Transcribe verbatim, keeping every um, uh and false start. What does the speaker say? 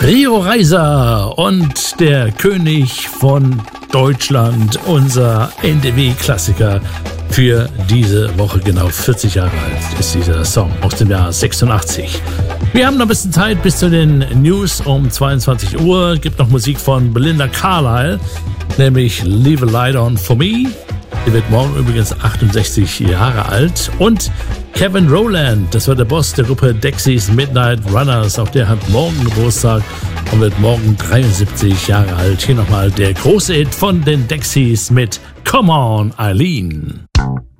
Rio Reiser und der König von Deutschland, unser N D W-Klassiker für diese Woche. Genau vierzig Jahre alt ist dieser Song aus dem Jahr sechsundachtzig. Wir haben noch ein bisschen Zeit bis zu den News um zweiundzwanzig Uhr. Gibt noch Musik von Belinda Carlisle, nämlich Leave a Light On For Me. Die wird morgen übrigens achtundsechzig Jahre alt. Und Kevin Rowland, das war der Boss der Gruppe Dexys Midnight Runners. Auch der hat morgen Geburtstag und wird morgen dreiundsiebzig Jahre alt. Hier nochmal der große Hit von den Dexys mit Come On, Eileen.